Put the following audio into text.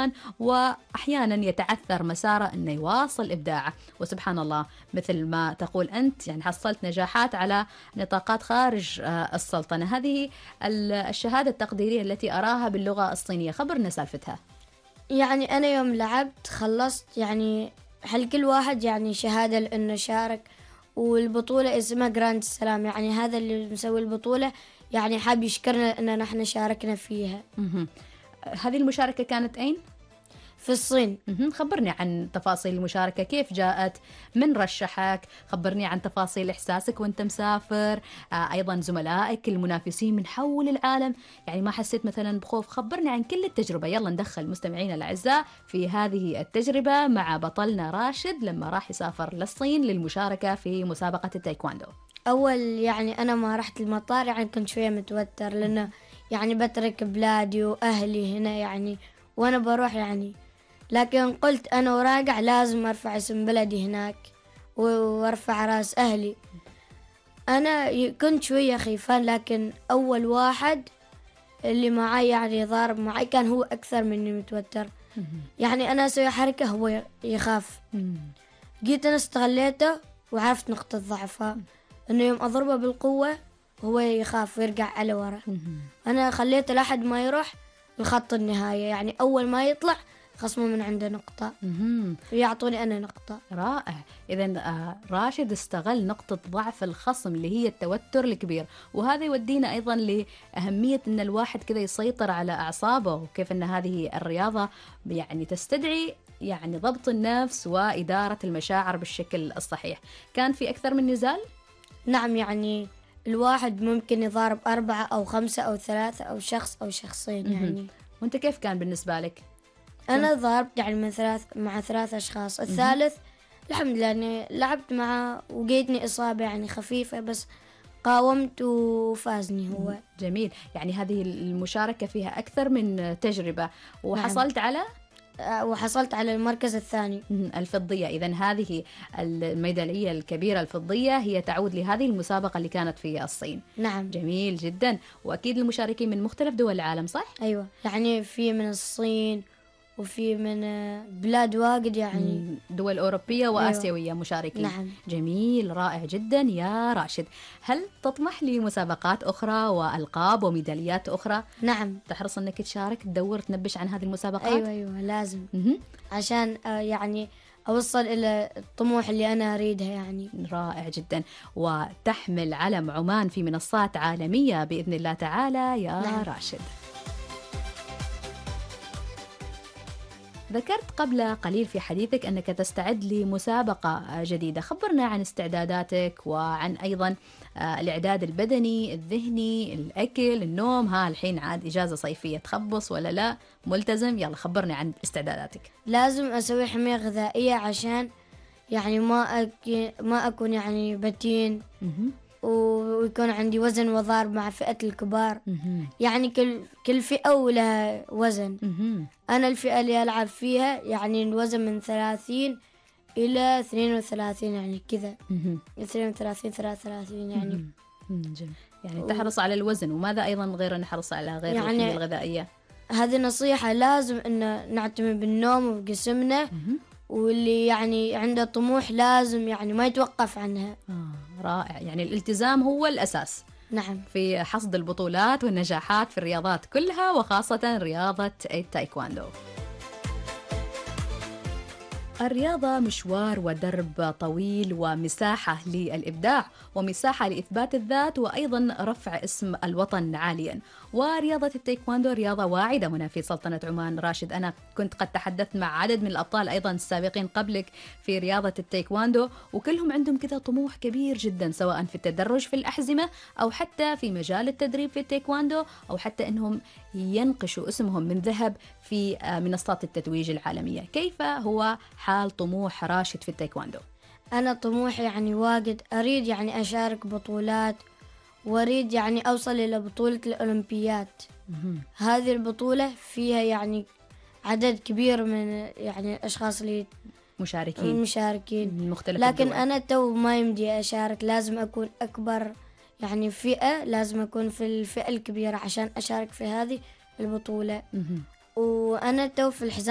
الإنسان وأحيانا يتعثر مساره أنه يواصل إبداعه. وسبحان الله مثل ما تقول أنت يعني حصلت نجاحات على نطاقات خارج السلطنة. هذه الشهادة التقديرية التي أراها باللغة الصينية، خبرنا سالفتها. يعني أنا يوم لعبت خلصت يعني هل كل واحد يعني شهادة لأنه شارك، والبطولة اسمها جراند السلام، يعني هذا اللي مسوي البطولة يعني حاب يشكرنا أن نحن شاركنا فيها. هذه المشاركة كانت أين؟ في الصين. خبرني عن تفاصيل المشاركة، كيف جاءت، من رشحك، خبرني عن تفاصيل إحساسك وانت مسافر، أيضا زملائك المنافسين من حول العالم، يعني ما حسيت مثلا بخوف؟ خبرني عن كل التجربة. يلا ندخل مستمعينا الأعزاء في هذه التجربة مع بطلنا راشد لما راح يسافر للصين للمشاركة في مسابقة التايكواندو. أول يعني أنا ما رحت المطار يعني كنت شوية متوتر، لأنه يعني بترك بلادي وأهلي هنا يعني وأنا بروح يعني، لكن قلت أنا وراجع لازم أرفع اسم بلدي هناك وأرفع راس أهلي. أنا كنت شوية خيفان، لكن أول واحد اللي معي يعني ضارب معي كان هو أكثر مني متوتر. يعني أنا أسوي حركة هو يخاف. جيت أنا استغليته وعرفت نقطة ضعفه، إنه يوم أضربه بالقوة هو يخاف ويرجع على ورا. أنا خليته لحد ما يروح الخط النهاية، يعني أول ما يطلع خصمه من عنده نقطة ويعطوني أنا نقطة. رائع. إذن راشد استغل نقطة ضعف الخصم اللي هي التوتر الكبير، وهذا يودينا أيضا لأهمية أن الواحد كذا يسيطر على أعصابه، وكيف أن هذه الرياضة يعني تستدعي يعني ضبط النفس وإدارة المشاعر بالشكل الصحيح. كان في أكثر من نزال؟ نعم، يعني الواحد ممكن يضارب 4 أو 5 أو 3 أو شخص أو شخصين يعني. وانت كيف كان بالنسبة لك؟ أنا ضاربت يعني مع 3 أشخاص. الثالث الحمد لله يعني لعبت معه وجيتني إصابة يعني خفيفة، بس قاومت وفازني هو. جميل. يعني هذه المشاركة فيها أكثر من تجربة، وحصلت نعم. على وحصلت على المركز الثاني الفضية. إذن هذه الميدالية الكبيرة الفضية هي تعود لهذه المسابقة اللي كانت في الصين. نعم. جميل جدا. وأكيد المشاركين من مختلف دول العالم، صح؟ أيوة، يعني في من الصين وفي من بلاد واجد يعني دول أوروبية وآسيوية. أيوة. مشاركين. نعم. جميل، رائع جدا يا راشد. هل تطمح لمسابقات أخرى وألقاب وميداليات أخرى؟ نعم. تحرص أنك تشارك، تدور، تنبش عن هذه المسابقات؟ أيوة لازم. عشان يعني أوصل إلى الطموح اللي أنا أريدها يعني. رائع جدا. وتحمل علم عمان في منصات عالمية بإذن الله تعالى يا نعم. راشد. ذكرت قبل قليل في حديثك أنك تستعد لمسابقة جديدة، خبرنا عن استعداداتك وعن أيضا الإعداد البدني الذهني، الأكل، النوم. الحين عاد إجازة صيفية، تخبص ولا لا ملتزم؟ يلا خبرني عن استعداداتك. لازم أسوي حمية غذائية عشان يعني ما أكون يعني بتين ويكون عندي وزن وضارب مع فئة الكبار. يعني كل فئة ولها وزن. أنا الفئة اللي ألعب فيها يعني الوزن من 30 إلى 32 يعني كذا. 32 33 يعني. يعني تحرص على الوزن، وماذا أيضا غير نحرص على غير يعني الحمية الغذائية؟ هذه نصيحة، لازم أن نعتمد بالنوم وبجسمنا، واللي يعني عنده طموح لازم يعني ما يتوقف عنها. رائع. يعني الالتزام هو الأساس. نعم. في حصد البطولات والنجاحات في الرياضات كلها، وخاصة رياضة التايكواندو. الرياضة مشوار ودرب طويل، ومساحة للإبداع، ومساحة لإثبات الذات، وأيضا رفع اسم الوطن عاليا. ورياضة التايكواندو رياضة واعدة هنا في سلطنة عمان. راشد، أنا كنت قد تحدثت مع عدد من الأبطال أيضا السابقين قبلك في رياضة التايكواندو، وكلهم عندهم كذا طموح كبير جدا، سواء في التدرج في الأحزمة أو حتى في مجال التدريب في التايكواندو، أو حتى أنهم ينقشوا اسمهم من ذهب في منصات التتويج العالمية. كيف هو حال طموح راشد في التايكواندو؟ أنا طموحي يعني واجد، أريد يعني أشارك بطولات، وأريد يعني أوصل إلى بطولة الأولمبيات. هذه البطولة فيها يعني عدد كبير من يعني الأشخاص اللي مشاركين من مختلف لكن الدول. أنا تو ما يمدي أشارك، لازم أكون أكبر يعني فئة، لازم أكون في الفئة الكبيرة عشان أشارك في هذه البطولة. وأنا تو في الحزام